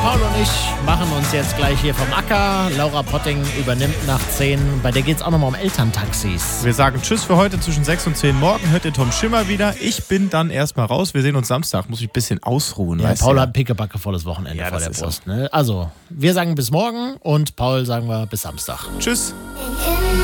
Paul und ich machen uns jetzt gleich hier vom Acker. Laura Potting übernimmt nach 10. Bei der geht es auch nochmal um Elterntaxis. Wir sagen Tschüss für heute zwischen 6 und 10. Morgen hört ihr Tom Schimmer wieder. Ich bin dann erstmal raus. Wir sehen uns Samstag. Muss ich ein bisschen ausruhen. Ja, Paul hat ein pickebackevolles Wochenende vor der Brust. Ne? Also, wir sagen bis morgen und Paul sagen wir bis Samstag. Tschüss.